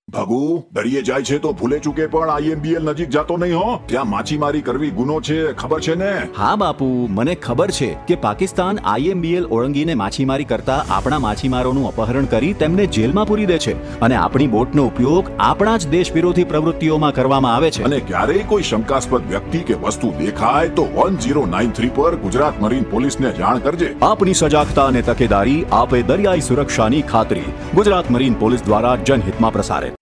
ભગુ દરિયે જાય છે તો ભૂલે ચૂકે પણ આઈએમબીએલ નજીક જતો નહીં હો. ત્યાં માછીમારી કરવી ગુનો છે, ખબર છે ને? હા બાપુ, મને ખબર છે કે પાકિસ્તાન આઈએમબીએલ ઓળંગીને માછીમારી કરતા આપણા માછીમારોનું અપહરણ કરી તેમને જેલમાં પૂરી દે છે અને આપણી બોટનો ઉપયોગ આપણા જ દેશ વિરોધી પ્રવૃત્તિઓમાં કરવામાં આવે છે. અને ક્યારેય કોઈ શંકાસ્પદ વ્યક્તિ કે વસ્તુ દેખાય તો 1093 પર ગુજરાત મરીન પોલીસને જાણ કરજે. આપની સજાગતા અને તકેદારી આપે દરિયાઈ સુરક્ષાની ખાતરી. ગુજરાત મરીન પોલીસ દ્વારા જનહિતમાં પ્રસારિત.